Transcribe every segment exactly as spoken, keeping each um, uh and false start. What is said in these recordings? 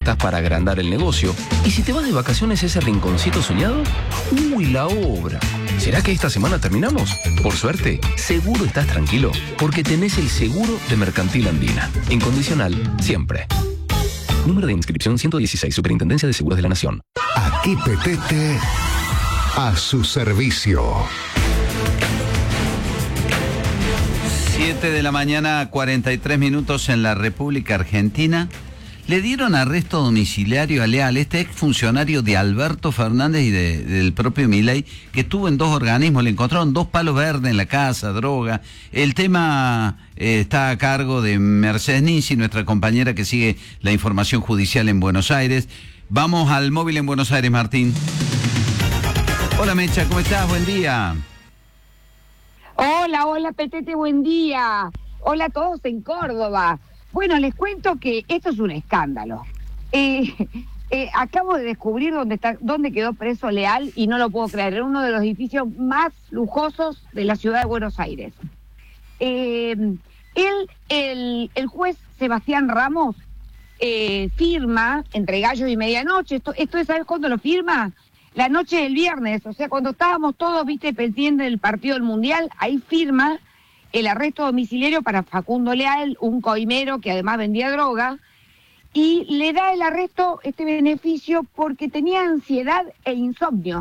estás para agrandar el negocio. Y si te vas de vacaciones a ese rinconcito soñado, ¡uy, la obra! ¿Será que esta semana terminamos? Por suerte, seguro estás tranquilo, porque tenés el seguro de Mercantil Andina. Incondicional, siempre. Número de inscripción ciento dieciséis, Superintendencia de Seguros de la Nación. Aquí Petete, a su servicio. siete de la mañana, cuarenta y tres minutos en la República Argentina. Le dieron arresto domiciliario a Leal, este exfuncionario de Alberto Fernández y de, del propio Milei, que estuvo en dos organismos. Le encontraron dos palos verdes en la casa, droga. El tema eh, está a cargo de Mercedes Ninzi, nuestra compañera que sigue la información judicial en Buenos Aires. Vamos al móvil en Buenos Aires, Martín. Hola, Mecha, ¿cómo estás? Buen día. Hola, hola, Petete, buen día. Hola a todos en Córdoba. Bueno, les cuento que esto es un escándalo. Eh, eh, acabo de descubrir dónde está, dónde quedó preso Leal y no lo puedo creer. Era uno de los edificios más lujosos de la ciudad de Buenos Aires. Eh, él, el, el juez Sebastián Ramos eh, firma entre gallo y medianoche. Esto, esto es, ¿sabes cuándo lo firma? La noche del viernes, o sea, cuando estábamos todos, viste, pendientes del partido del Mundial, ahí firma el arresto domiciliario para Facundo Leal, un coimero que además vendía droga, y le da el arresto, este beneficio, porque tenía ansiedad e insomnio.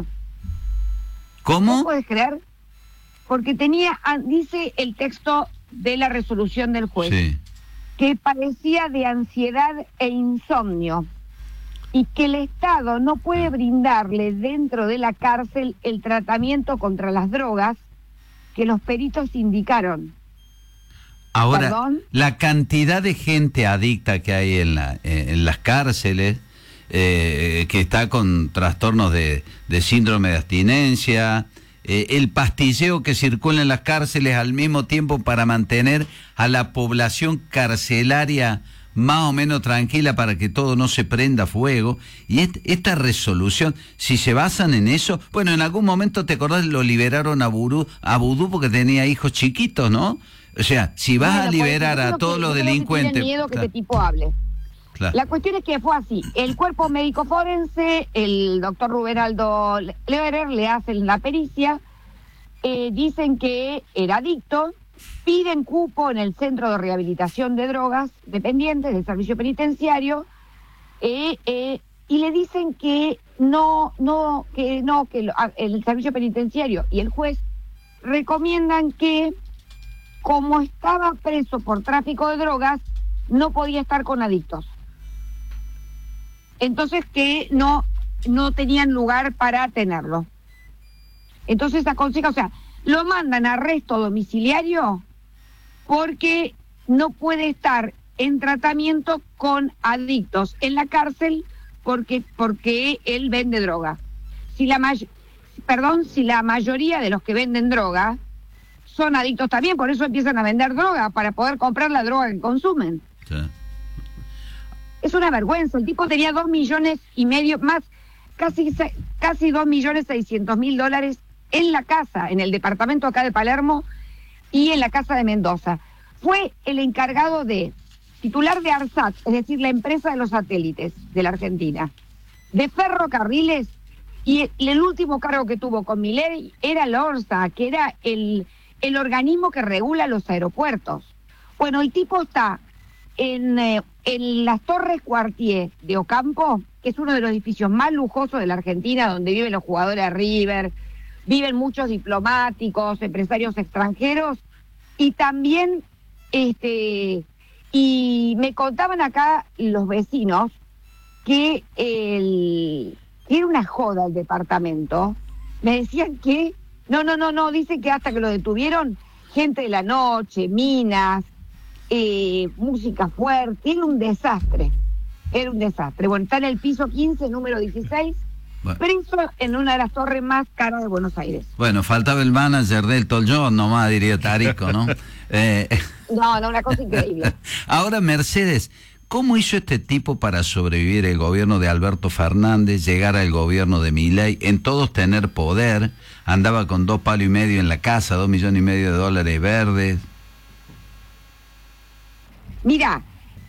¿Cómo? ¿No puedes creer? Porque tenía, dice el texto de la resolución del juez, Sí. que padecía de ansiedad e insomnio, y que el Estado no puede brindarle dentro de la cárcel el tratamiento contra las drogas que los peritos indicaron. Ahora, ¿Perdón? la cantidad de gente adicta que hay en, la, en las cárceles, eh, que está con trastornos de, de síndrome de abstinencia, eh, el pastilleo que circula en las cárceles al mismo tiempo para mantener a la población carcelaria más o menos tranquila para que todo no se prenda fuego. Y est esta resolución, si se basan en eso, bueno, en algún momento, ¿te acordás? Lo liberaron a Vudú, a Vudú porque tenía hijos chiquitos, ¿no? O sea, si vas Bueno, a liberar pues, a todos que, los yo delincuentes... Tiene miedo que claro, este tipo hable. claro. La cuestión es que fue así. El cuerpo médico forense, el doctor Rubén Aldo Leverer, le hacen la pericia, eh, dicen que era adicto, piden cupo en el Centro de Rehabilitación de Drogas Dependientes del Servicio Penitenciario, eh, eh, y le dicen que no, no, que no, que lo, el Servicio Penitenciario y el juez recomiendan que, como estaba preso por tráfico de drogas, no podía estar con adictos. Entonces que no, no tenían lugar para tenerlo. Entonces aconseja, o sea, lo mandan a arresto domiciliario porque no puede estar en tratamiento con adictos en la cárcel porque, porque él vende droga. Si la may- perdón, si la mayoría de los que venden droga son adictos también, por eso empiezan a vender droga, para poder comprar la droga que consumen. Sí. Es una vergüenza. El tipo tenía dos millones y medio, más, casi, casi dos millones seiscientos mil dólares en la casa, en el departamento acá de Palermo y en la casa de Mendoza. Fue el encargado de, titular de ARSAT, es decir, la empresa de los satélites de la Argentina, de ferrocarriles, y el último cargo que tuvo con Milei era el ORSA, que era el, el organismo que regula los aeropuertos. Bueno, el tipo está en, eh, en las Torres Quartier de Ocampo, que es uno de los edificios más lujosos de la Argentina, donde viven los jugadores de River, viven muchos diplomáticos, empresarios extranjeros, y también, este, y me contaban acá los vecinos que el, que era una joda el departamento. Me decían que, no, no, no, no, dicen que hasta que lo detuvieron, gente de la noche, minas, eh, música fuerte, era un desastre, era un desastre. Bueno, está en el piso quince, número dieciséis, bueno, preso en una de las torres más caras de Buenos Aires. Bueno, faltaba el manager del Elton John nomás, diría Tarico, ¿no? eh... No, no, una cosa increíble. Ahora, Mercedes, ¿cómo hizo este tipo para sobrevivir el gobierno de Alberto Fernández, llegar al gobierno de Milei, en todos tener poder? Andaba con dos palos y medio en la casa, dos millones y medio de dólares verdes. Mira,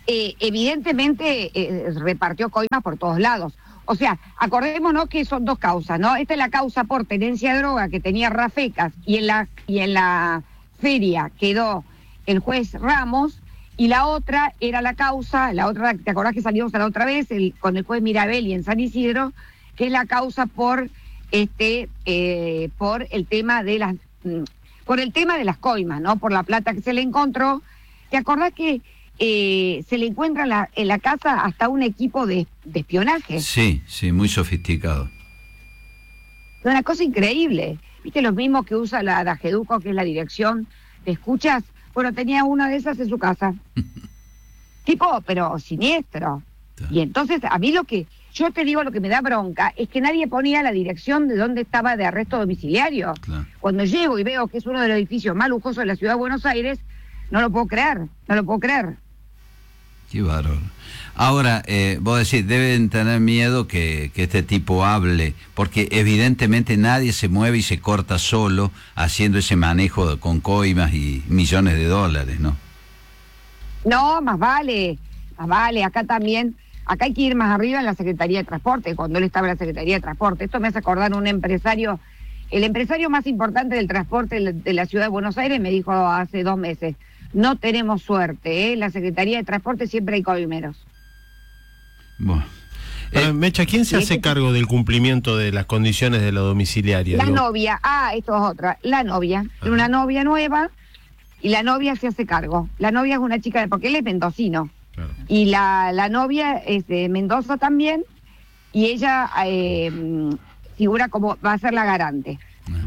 eh, evidentemente eh, repartió coimas por todos lados. O sea, acordémonos que son dos causas, ¿no? Esta es la causa por tenencia de droga que tenía Rafecas y en la, y en la feria quedó el juez Ramos, y la otra era la causa, la otra, ¿te acordás que salimos a la otra vez el, con el juez Mirabelli en San Isidro? Que es la causa por este eh, por el tema de las por el tema de las coimas, ¿no? Por la plata que se le encontró. ¿Te acordás que eh, se le encuentra en la, en la casa hasta un equipo de, de espionaje? Sí, sí, muy sofisticado. Es una cosa increíble. ¿Viste los mismos que usa la Dageduco, que es la dirección de escuchas? Bueno, tenía una de esas en su casa. Tipo, pero siniestro. Y entonces, a mí lo que, yo te digo, lo que me da bronca es que nadie ponía la dirección de dónde estaba de arresto domiciliario. Claro. Cuando llego y veo que es uno de los edificios más lujosos de la ciudad de Buenos Aires, no lo puedo creer, no lo puedo creer. Qué bárbaro. Ahora, eh, vos decís, deben tener miedo que, que este tipo hable, porque evidentemente nadie se mueve y se corta solo haciendo ese manejo de, con coimas y millones de dólares, ¿no? No, más vale, más vale. Acá también, acá hay que ir más arriba en la Secretaría de Transporte, cuando él estaba en la Secretaría de Transporte. Esto me hace acordar un empresario, el empresario más importante del transporte de la ciudad de Buenos Aires me dijo hace dos meses, no tenemos suerte, ¿eh? En la Secretaría de Transporte siempre hay coimeros. Bueno. Eh, Mecha, ¿quién se hace cargo del cumplimiento de las condiciones de la domiciliaria? La digo? novia, ah, esto es otra, la novia, Ajá. una novia nueva, y la novia se hace cargo. La novia es una chica, de, porque él es mendocino, claro. y la, la novia es de Mendoza también, y ella eh, figura como, va a ser la garante.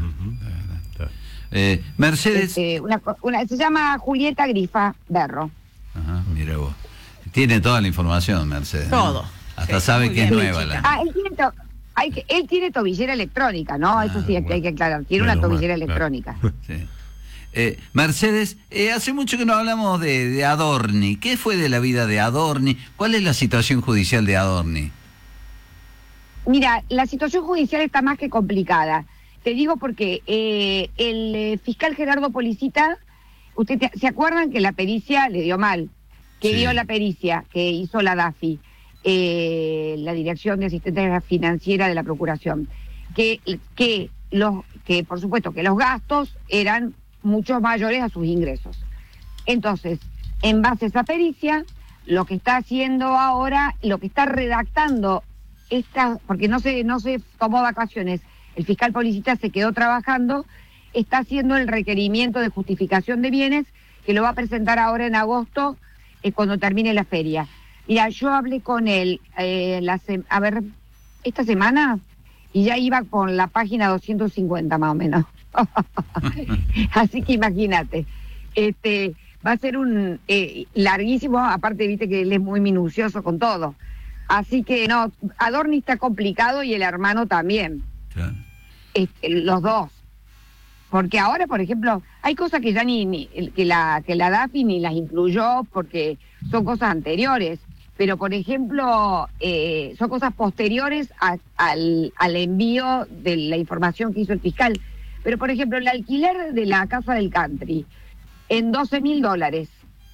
Eh, Mercedes... Este, una, una, se llama Julieta Grifa Berro. Ajá, mira vos. Tiene toda la información, Mercedes. Todo. ¿No? Hasta sí, sabe que bien, es nueva. La... Ah, él tiene, to, hay que, él tiene tobillera electrónica, ¿no? Ah, Eso sí bueno. hay que aclarar. Tiene bueno, una tobillera bueno, electrónica. Claro. Sí. Eh, Mercedes, eh, hace mucho que no hablamos de, de Adorni. ¿Qué fue de la vida de Adorni? ¿Cuál es la situación judicial de Adorni? Mira, la situación judicial está más que complicada. Te digo porque eh, el eh, fiscal Gerardo Policita, ¿usted te, se acuerdan que la pericia le dio mal? Que sí. dio la pericia que hizo la DAFI, eh, la Dirección de Asistencia Financiera de la Procuración, que, que, los, que por supuesto que los gastos eran mucho mayores a sus ingresos. Entonces, en base a esa pericia, lo que está haciendo ahora, lo que está redactando, esta, porque no se, no se tomó vacaciones, el fiscal Policita se quedó trabajando, está haciendo el requerimiento de justificación de bienes, que lo va a presentar ahora en agosto, eh, cuando termine la feria. Mira, yo hablé con él, eh, la se- a ver, esta semana, y ya iba con la página doscientos cincuenta más o menos. Así que imagínate, este, va a ser un eh, larguísimo, aparte viste que él es muy minucioso con todo. Así que no, Adorni está complicado y el hermano también. Claro. Este, los dos. Porque ahora, por ejemplo, hay cosas que ya ni, ni que la que la DAFI ni las incluyó porque son cosas anteriores. Pero, por ejemplo, eh, son cosas posteriores a, al, al envío de la información que hizo el fiscal. Pero, por ejemplo, el alquiler de la casa del country en doce mil dólares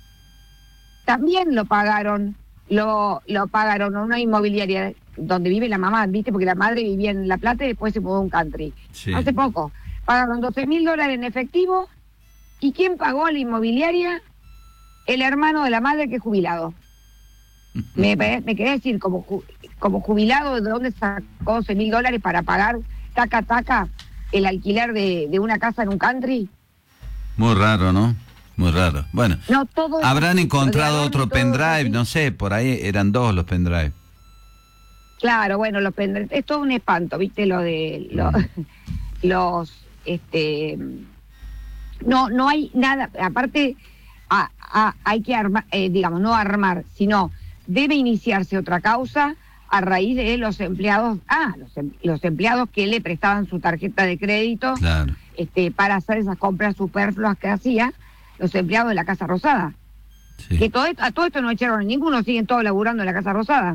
también lo pagaron, lo, lo pagaron a una inmobiliaria donde vive la mamá, ¿viste? Porque la madre vivía en La Plata y después se mudó a un country. Sí. Hace poco. Pagaron doce mil dólares en efectivo. ¿Y quién pagó la inmobiliaria? El hermano de la madre, que es jubilado. Me, me quería decir, como, como jubilado, ¿de dónde sacó doce mil dólares para pagar taca taca el alquiler de, de una casa en un country? Muy raro, ¿no? Muy raro. Bueno, no, todo habrán encontrado otro pendrive, no sé, por ahí eran dos los pendrive. Claro, bueno, los pendrive, es todo un espanto, ¿viste? Lo de lo, mm. los, este, no, no hay nada, aparte, a, a, hay que armar, eh, digamos, no armar, sino debe iniciarse otra causa a raíz de los empleados, ah, los, los empleados que le prestaban su tarjeta de crédito, claro. este, para hacer esas compras superfluas que hacía, los empleados de la Casa Rosada. Sí. Que todo esto, a todo esto no echaron a ninguno, siguen todos laburando en la Casa Rosada.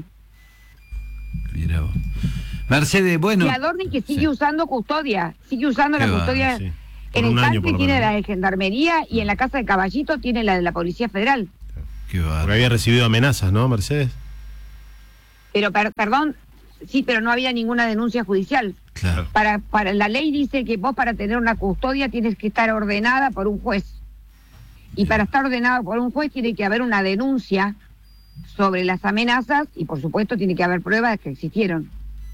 Mira vos. Mercedes, bueno. Y Adorni que sigue sí. usando custodia, sigue usando Qué la va, custodia. Sí. En el country tiene la de Gendarmería y en la Casa de Caballito tiene la de la Policía Federal. Qué Porque había recibido amenazas, ¿no, Mercedes? Pero, per, perdón, sí, pero no había ninguna denuncia judicial. Claro. Para, para la ley dice que vos para tener una custodia tienes que estar ordenada por un juez. Y para estar ordenado por un juez tiene que haber una denuncia sobre las amenazas y por supuesto tiene que haber pruebas de que existieron.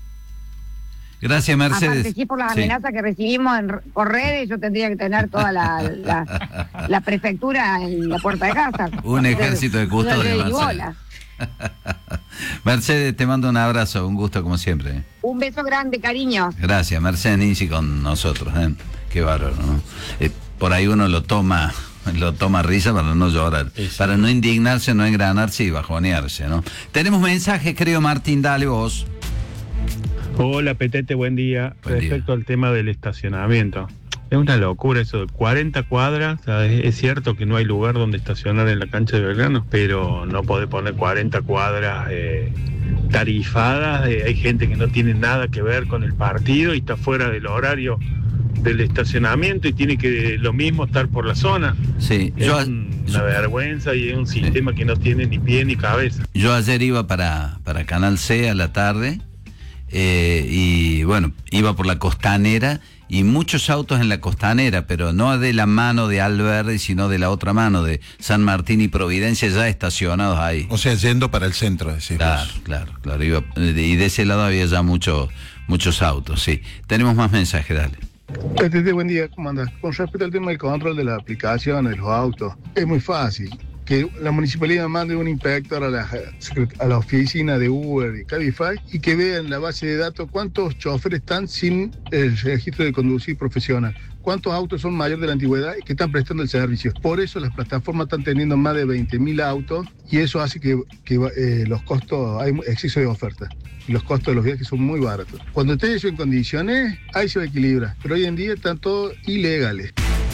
Gracias, Mercedes. Aparte, si es por las sí. amenazas que recibimos en, por redes, yo tendría que tener toda la, la, la prefectura en la puerta de casa. Un ejército de custodia, Mercedes. Mercedes, te mando un abrazo, un gusto como siempre. ¿eh? Un beso grande, cariño. Gracias, Mercedes Ninzi con nosotros. ¿eh? Qué bárbaro, ¿no? Eh, por ahí uno lo toma... lo toma risa para no llorar, sí, sí. para no indignarse, no engranarse y bajonearse, ¿no? Tenemos mensajes, creo, Martín, dale vos. Hola, Petete, buen día. Buen Respecto día. al tema del estacionamiento, es una locura eso de cuarenta cuadras. ¿Sabes? Es cierto que no hay lugar donde estacionar en la cancha de Belgrano, pero no podés poner cuarenta cuadras eh, tarifadas. Eh, hay gente que no tiene nada que ver con el partido y está fuera del horario del estacionamiento y tiene que lo mismo estar por la zona. Sí, es yo, un, una vergüenza y es un sistema sí. que no tiene ni pie ni cabeza. Yo ayer iba para, para Canal C a la tarde eh, y bueno, iba por la Costanera y muchos autos en la Costanera, pero no de la mano de Alberdi, sino de la otra mano, de San Martín y Providencia, ya estacionados ahí. O sea, yendo para el centro, decís. Claro, claro, claro. Iba, y de ese lado había ya mucho, muchos autos, sí. Tenemos más mensajes, dale. Petete, buen día, ¿cómo andas? Con respecto al tema del control de la aplicación de los autos, es muy fácil. Que la municipalidad mande un inspector a la, a la oficina de Uber y Cabify y que vea en la base de datos cuántos choferes están sin el registro de conducir profesional, cuántos autos son mayores de la antigüedad y que están prestando el servicio. Por eso las plataformas están teniendo más de veinte mil autos y eso hace que, que eh, los costos, hay exceso de oferta. Y los costos de los viajes son muy baratos. Cuando esté eso en condiciones, ahí se equilibra. Pero hoy en día están todos ilegales.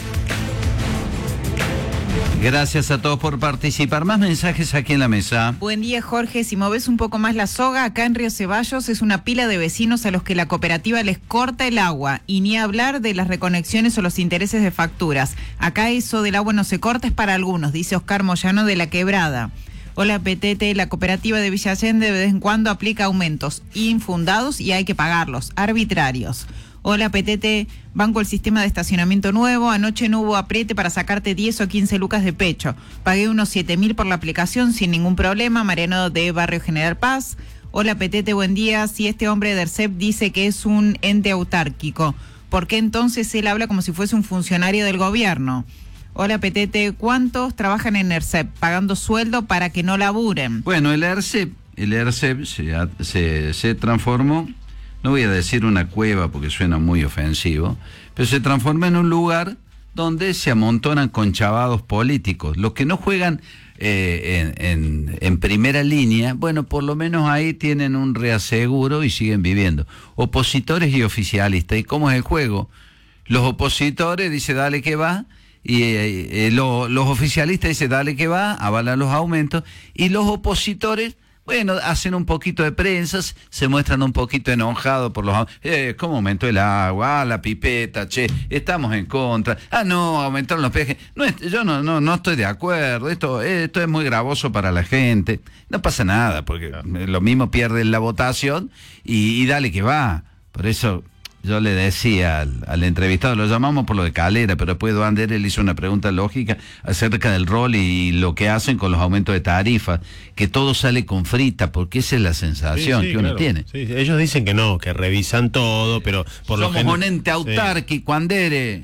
Gracias a todos por participar. Más mensajes aquí en la mesa. Buen día, Jorge. Si moves un poco más la soga, acá en Río Ceballos es una pila de vecinos a los que la cooperativa les corta el agua. Y ni hablar de las reconexiones o los intereses de facturas. Acá eso del agua no se corta, es para algunos, dice Oscar Moyano de La Quebrada. Hola, Petete, la cooperativa de Villa Allende de vez en cuando aplica aumentos infundados y hay que pagarlos, arbitrarios. Hola, Petete, banco el sistema de estacionamiento nuevo. Anoche no hubo apriete para sacarte diez o quince lucas de pecho. Pagué unos siete mil por la aplicación sin ningún problema. Mariano de Barrio General Paz. Hola, Petete, buen día. Si este hombre de ERCEP dice que es un ente autárquico, ¿por qué entonces él habla como si fuese un funcionario del gobierno? Hola, Petete, ¿cuántos trabajan en ERCEP pagando sueldo para que no laburen? Bueno, el ERCEP, el ERCEP se, se, se transformó, no voy a decir una cueva porque suena muy ofensivo, pero se transformó en un lugar donde se amontonan conchavados políticos. Los que no juegan eh, en, en, en primera línea, bueno, por lo menos ahí tienen un reaseguro y siguen viviendo. Opositores y oficialistas. ¿Y cómo es el juego? Los opositores dicen, dale que va, y eh, eh, lo, los oficialistas dicen, dale que va, avalan los aumentos, y los opositores, bueno, hacen un poquito de prensa, se muestran un poquito enojados por los... Eh, ¿Cómo aumentó el agua? Ah, la pipeta, che, estamos en contra. Ah, no, aumentaron los peajes. No, yo no, no, no estoy de acuerdo, esto, esto es muy gravoso para la gente. No pasa nada, porque lo mismo pierden la votación y, y dale que va. Por eso... Yo le decía al, al entrevistado, lo llamamos por lo de Calera, pero después Duander él hizo una pregunta lógica acerca del rol y lo que hacen con los aumentos de tarifas, que todo sale con frita, porque esa es la sensación sí, sí, que uno claro. tiene. Sí, ellos dicen que no, que revisan todo, pero por Somos lo general... un ente autárquico, sí. Andere.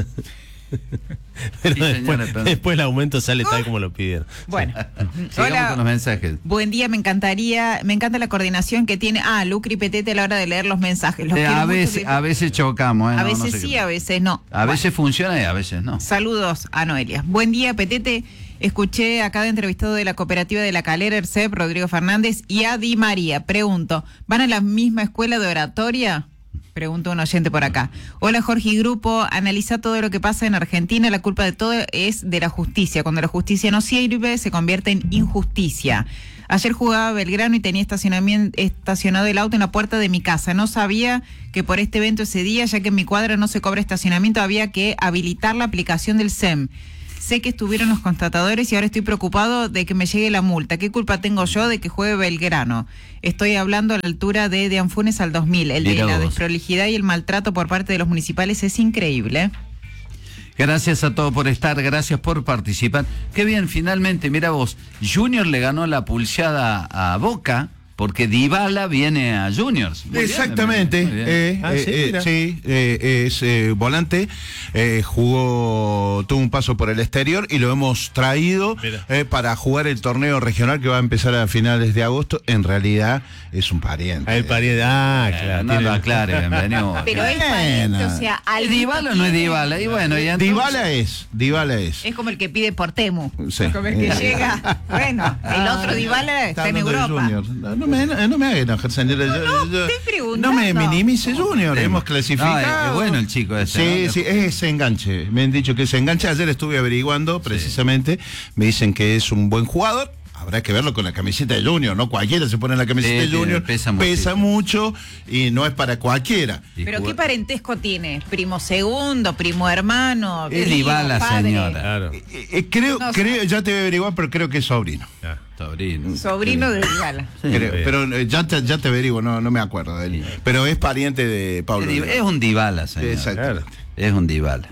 Pero Sí, después, señora, pero... después el aumento sale tal como lo pidieron. Bueno, sigamos hola, con los mensajes. Buen día, me encantaría, me encanta la coordinación que tiene, ah, Lucri y Petete a la hora de leer los mensajes. Los Eh, a, veces, a veces chocamos. ¿eh? A no, veces no sé sí, qué. a veces no. A bueno. veces funciona y a veces no. Saludos a Noelia. Buen día, Petete. Escuché a cada entrevistado de la cooperativa de La Calera, ERCEP, Rodrigo Fernández y a Di María. Pregunto, ¿van a la misma escuela de oratoria? Pregunta un oyente por acá. Hola, Jorge y Grupo. Analiza todo lo que pasa en Argentina. La culpa de todo es de la justicia. Cuando la justicia no sirve, se convierte en injusticia. Ayer jugaba Belgrano y tenía estacionamiento, estacionado el auto en la puerta de mi casa. No sabía que por este evento ese día, ya que en mi cuadra no se cobra estacionamiento, había que habilitar la aplicación del S E M. Sé que estuvieron los constatadores y ahora estoy preocupado de que me llegue la multa. ¿Qué culpa tengo yo de que juegue Belgrano? Estoy hablando a la altura de De Anfunes al dos mil. El de la desprolijidad y el maltrato por parte de los municipales es increíble. Gracias a todos por estar, gracias por participar. Qué bien, finalmente, mira vos, Junior le ganó la pulseada a Boca, porque Dybala viene a Juniors. Muy Exactamente, bien, bien. Eh, ah, eh, sí, eh, sí eh, es eh, volante, eh, jugó, tuvo un paso por el exterior y lo hemos traído eh, para jugar el torneo regional que va a empezar a finales de agosto. En realidad es un pariente. El pariente, ah, claro. No lo aclare, bienvenido. Pero es pariente, o sea, ¿el Dybala no es Dybala? Y bueno, y entonces... Dybala es, Dybala es. Es como el que pide por Temu. Sí. Como el que llega. Bueno, el otro Dybala está, está en Europa. No, no me, no, no me haga enojar, señora. No, no, yo, estoy preguntando. No me minimice Junior, hemos clasificado. No, es bueno el chico ese. Sí, ¿no? Sí, es ese enganche. Me han dicho que ese enganche. Ayer estuve averiguando precisamente. Sí. Me dicen que es un buen jugador. Habrá que verlo con la camiseta de Junior, ¿no? Cualquiera se pone en la camiseta sí, de Junior. Pesa, pesa mucho y no es para cualquiera. ¿Pero jugar... qué parentesco tiene? ¿Primo segundo, primo hermano? Es Dybala, señora. Claro. Eh, eh, creo, no, creo, ya te voy a averiguar, pero creo que es sobrino. Ya. Sobrino. Sobrino de Dybala. Sí, pero eh, ya, te, ya te averiguo, no, no me acuerdo de él. Sí. Pero es pariente de Pablo. Es, es un Dybala, señor. Exacto. Es un Dybala.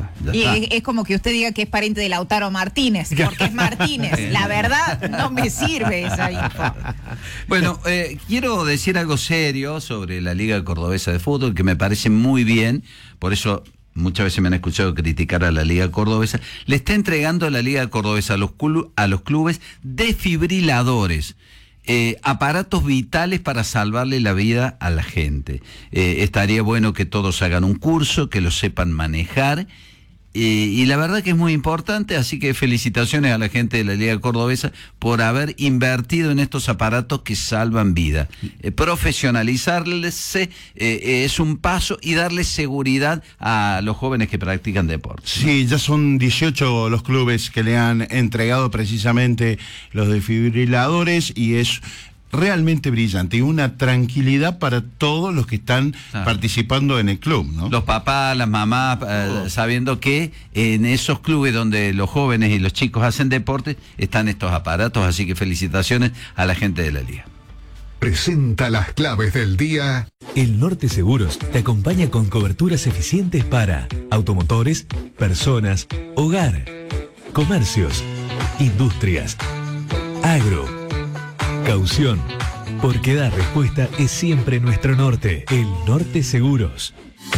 Y es, es como que usted diga que es pariente de Lautaro Martínez, porque es Martínez. La verdad, no me sirve esa info. Bueno, eh, quiero decir algo serio sobre la Liga Cordobesa de Fútbol, que me parece muy bien, por eso muchas veces me han escuchado criticar a la Liga Cordobesa. Le está entregando a la Liga Cordobesa a los, a los clubes desfibriladores. Eh, aparatos vitales para salvarle la vida a la gente. Eh, estaría bueno que todos hagan un curso, que lo sepan manejar, eh, y la verdad que es muy importante, así que felicitaciones a la gente de la Liga Cordobesa por haber invertido en estos aparatos que salvan vida. Eh, profesionalizarse eh, es un paso y darle seguridad a los jóvenes que practican deporte. Sí, ya son dieciocho los clubes que le han entregado precisamente los desfibriladores y es realmente brillante y una tranquilidad para todos los que están ah. participando en el club, ¿no? Los papás, las mamás, eh, sabiendo que en esos clubes donde los jóvenes y los chicos hacen deporte están estos aparatos, así que felicitaciones a la gente de la Liga. Presenta las claves del día. El Norte Seguros te acompaña con coberturas eficientes para automotores, personas, hogar, comercios, industrias, agro. Caución, porque dar respuesta es siempre nuestro norte. El Norte Seguros.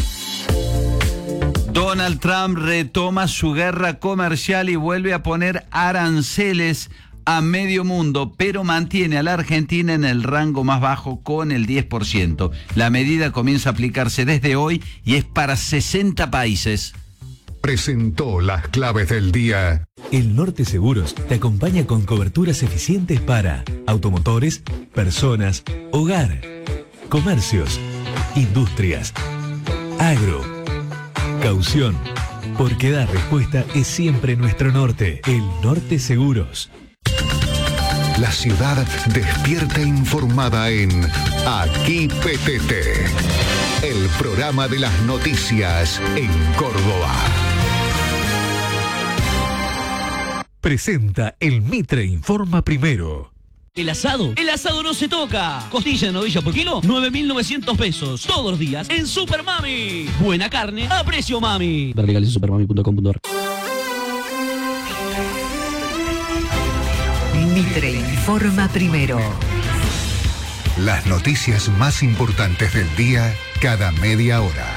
Donald Trump retoma su guerra comercial y vuelve a poner aranceles a medio mundo, pero mantiene a la Argentina en el rango más bajo con el diez por ciento. La medida comienza a aplicarse desde hoy y es para sesenta países. Presentó las claves del día. El Norte Seguros te acompaña con coberturas eficientes para automotores, personas, hogar, comercios, industrias, agro. Caución, porque dar respuesta es siempre nuestro norte. El Norte Seguros. La ciudad despierta informada en Aquí P T T, el programa de las noticias en Córdoba. Presenta el Mitre Informa Primero. El asado, el asado no se toca. Costilla de novilla por kilo, nueve mil novecientos pesos. Todos los días en Super Mami. Buena carne a precio mami. Ver legales en supermami punto com punto a r. Mitre Informa Primero. Las noticias más importantes del día cada media hora.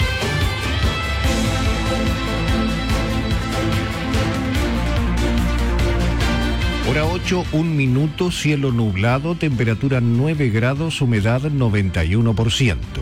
Hora ocho, un minuto, cielo nublado, temperatura nueve grados, humedad noventa y uno por ciento.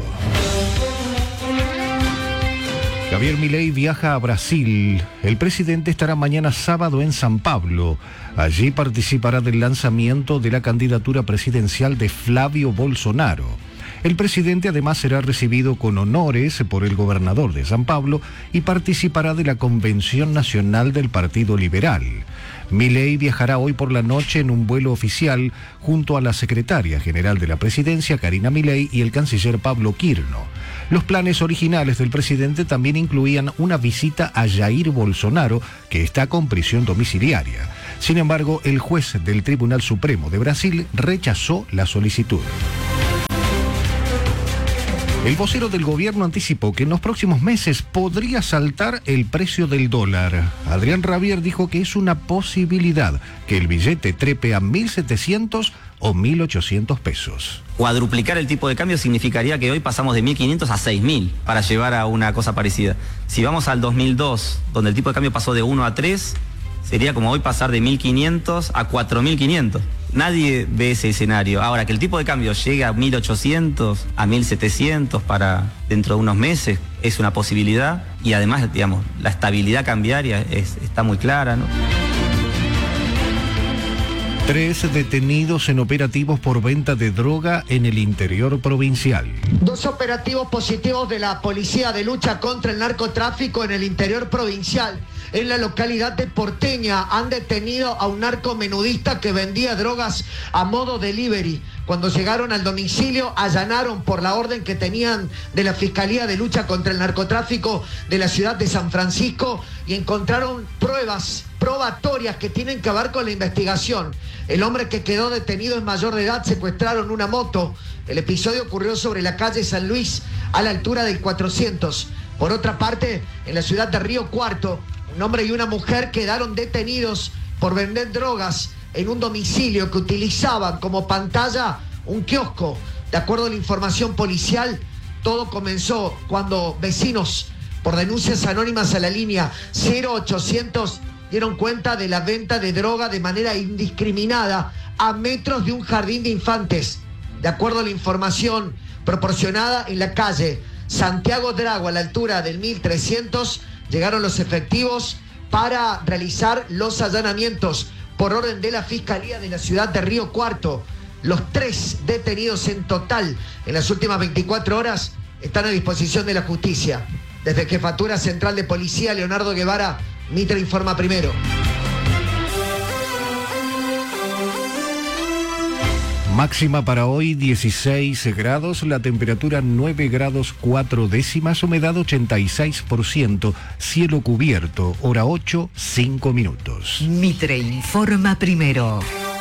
Javier Milei viaja a Brasil. El presidente estará mañana sábado en San Pablo. Allí participará del lanzamiento de la candidatura presidencial de Flavio Bolsonaro. El presidente además será recibido con honores por el gobernador de San Pablo y participará de la Convención Nacional del Partido Liberal. Milei viajará hoy por la noche en un vuelo oficial junto a la secretaria general de la presidencia, Karina Milei, y el canciller Pablo Quirno. Los planes originales del presidente también incluían una visita a Jair Bolsonaro, que está con prisión domiciliaria. Sin embargo, el juez del Tribunal Supremo de Brasil rechazó la solicitud. El vocero del gobierno anticipó que en los próximos meses podría saltar el precio del dólar. Adrián Rabier dijo que es una posibilidad que el billete trepe a mil setecientos o mil ochocientos pesos. Cuadruplicar el tipo de cambio significaría que hoy pasamos de mil quinientos a seis mil para llevar a una cosa parecida. Si vamos al dos mil dos, donde el tipo de cambio pasó de uno a tres, sería como hoy pasar de mil quinientos a cuatro mil quinientos. Nadie ve ese escenario. Ahora, que el tipo de cambio llegue a mil ochocientos, a mil setecientos para dentro de unos meses, es una posibilidad. Y además, digamos, la estabilidad cambiaria es, está muy clara, ¿no? Tres detenidos en operativos por venta de droga en el interior provincial. Dos operativos positivos de la Policía de Lucha contra el Narcotráfico en el interior provincial. En la localidad de Porteña han detenido a un narcomenudista que vendía drogas a modo delivery. Cuando llegaron al domicilio, allanaron por la orden que tenían de la Fiscalía de Lucha contra el Narcotráfico de la ciudad de San Francisco y encontraron pruebas probatorias que tienen que ver con la investigación. El hombre que quedó detenido es mayor de edad, secuestraron una moto. El episodio ocurrió sobre la calle San Luis, a la altura del cuatrocientos. Por otra parte, en la ciudad de Río Cuarto, un hombre y una mujer quedaron detenidos por vender drogas en un domicilio que utilizaban como pantalla un kiosco. De acuerdo a la información policial, todo comenzó cuando vecinos, por denuncias anónimas a la línea cero ochocientos, dieron cuenta de la venta de droga de manera indiscriminada a metros de un jardín de infantes. De acuerdo a la información proporcionada en la calle Santiago Drago, a la altura del mil trescientos, llegaron los efectivos para realizar los allanamientos por orden de la Fiscalía de la ciudad de Río Cuarto. Los tres detenidos en total en las últimas veinticuatro horas están a disposición de la justicia. Desde Jefatura Central de Policía, Leonardo Guevara, Mitre informa primero. Máxima para hoy dieciséis grados, la temperatura nueve grados cuatro décimas, humedad ochenta y seis por ciento, cielo cubierto, hora ocho, cinco minutos. Mitre informa primero.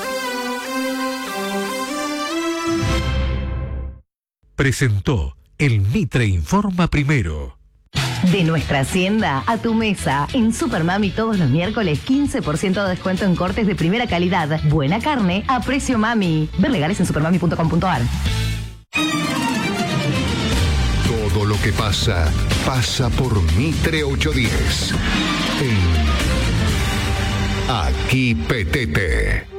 Presentó el Mitre informa primero. De nuestra hacienda a tu mesa. En Supermami todos los miércoles quince por ciento de descuento en cortes de primera calidad. Buena carne a precio mami. Ver legales en supermami punto com punto ar. Todo lo que pasa, pasa por Mitre ochocientos diez. En Aquí Petete.